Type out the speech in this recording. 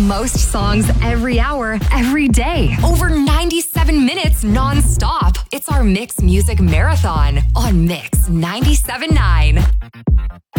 most songs every hour, every day. Over 97 minutes non-stop. It's our Mix Music Marathon on Mix 97.9.